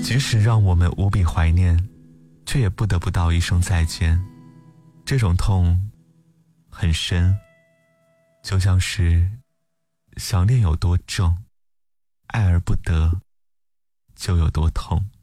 即使让我们无比怀念，却也不得不道一声再见。这种痛很深，就像是想念有多重，爱而不得就有多痛。